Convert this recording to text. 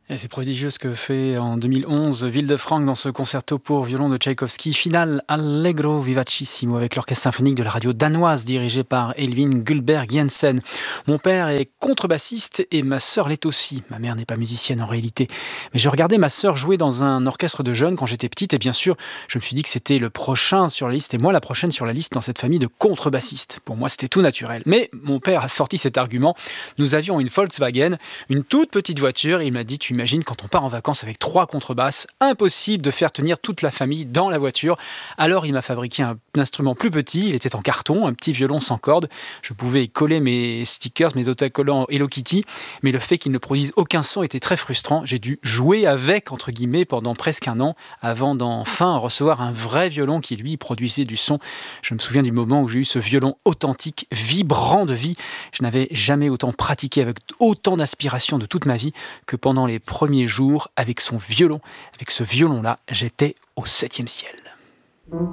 Et c'est prodigieux ce que fait en 2011 Wildefranck dans ce concerto pour violon de Tchaïkovski, finale Allegro vivacissimo avec l'orchestre symphonique de la radio danoise dirigé par Elvin Gullberg Jensen. Mon père est contrebassiste et ma sœur l'est aussi. Ma mère n'est pas musicienne en réalité. Mais je regardais ma sœur jouer dans un orchestre de jeunes quand j'étais petite et bien sûr, je me suis dit que c'était le prochain sur la liste et moi la prochaine sur la liste dans cette famille de contrebassistes. Pour moi, c'était tout naturel. Mais mon père a sorti cet argument. Nous avions une Volkswagen, une toute petite voiture. Il m'a dit, tu imagines quand on part en vacances avec 3 contrebasses, impossible de faire tenir toute la famille dans la voiture. Alors il m'a fabriqué un instrument plus petit, il était en carton, un petit violon sans corde. Je pouvais y coller mes stickers, mes autocollants Hello Kitty, mais le fait qu'il ne produise aucun son était très frustrant. J'ai dû jouer avec, entre guillemets, pendant presque un an, avant d'enfin recevoir un vrai violon qui, lui, produisait du son. Je me souviens du moment où j'ai eu ce violon authentique, vibrant de vie. Je n'avais jamais autant pratiqué avec autant d'aspiration de toute ma vie que pendant les premiers jours avec son violon. Avec ce violon-là, j'étais au 7e ciel.